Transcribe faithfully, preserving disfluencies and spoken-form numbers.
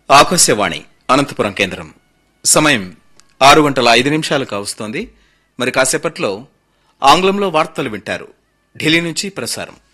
ఆకాశవాణి అనంతపురం కేంద్రం సమయం ఆరు గంటల ఐదు నిమిషాలు కావస్తోంది. మరి కాసేపట్లో ఆంగ్లంలో వార్తలు వింటారు. ఢిల్లీ నుంచి ప్రసారం.